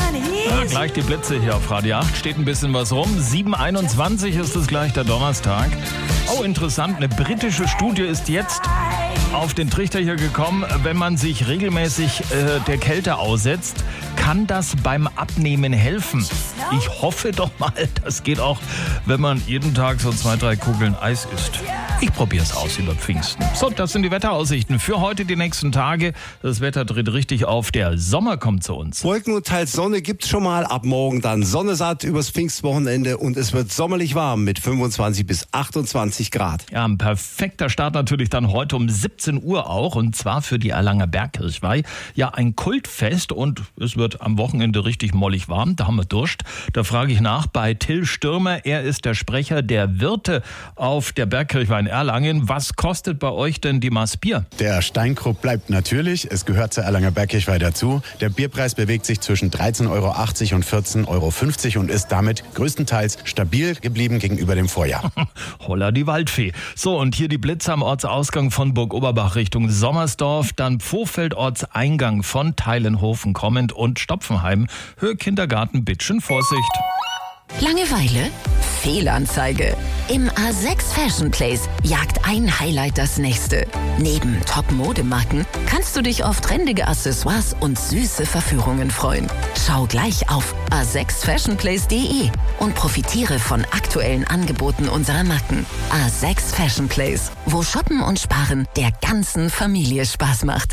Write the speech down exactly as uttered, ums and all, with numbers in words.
Ja, gleich die Blitze hier auf Radio acht. Steht ein bisschen was rum. sieben Uhr einundzwanzig ist es gleich der Donnerstag. Oh, interessant. Eine britische Studie ist jetzt auf den Trichter hier gekommen. Wenn man sich regelmäßig äh, der Kälte aussetzt, kann das beim Abnehmen helfen. Ich hoffe doch mal, das geht auch, wenn man jeden Tag so zwei, drei Kugeln Eis isst. Ich probiere es aus über Pfingsten. So, das sind die Wetteraussichten für heute, die nächsten Tage. Das Wetter dreht richtig auf. Der Sommer kommt zu uns. Wolken und teils Sonne gibt's schon mal. Ab morgen dann Sonne satt übers Pfingstwochenende und es wird sommerlich warm mit fünfundzwanzig bis achtundzwanzig Grad. Ja, ein perfekter Start natürlich dann heute um siebzehn Uhr auch. Und zwar für die Erlanger Bergkirchweih. Ja, ein Kultfest und es wird am Wochenende richtig mollig warm. Da haben wir Durst. Da frage ich nach bei Till Stürmer. Er ist der Sprecher der Wirte auf der Bergkirchweih in Erlangen. Was kostet bei euch denn die Maß Bier? Der Steinkrupp bleibt natürlich. Es gehört zur Erlanger Bergkirchweih dazu. Der Bierpreis bewegt sich zwischen dreizehn Euro achtzig und vierzehn Euro fünfzig und ist damit größtenteils stabil geblieben gegenüber dem Vorjahr. Holla die Waldfee. So, und hier die Blitze am Ortsausgang von Burg Oberbach Richtung Sommersdorf, dann Pfohfeld Ortseingang von Teilenhofen kommend und Stopfenheim. Höhe Kindergarten, bitteschön Vorsicht. Langeweile? Fehlanzeige. Im A sechs Fashion Place jagt ein Highlight das nächste. Neben Top-Modemarken kannst du dich auf trendige Accessoires und süße Verführungen freuen. Schau gleich auf a sechs fashion place punkt de und profitiere von aktuellen Angeboten unserer Marken. A sechs Fashion Place, wo Shoppen und Sparen der ganzen Familie Spaß macht.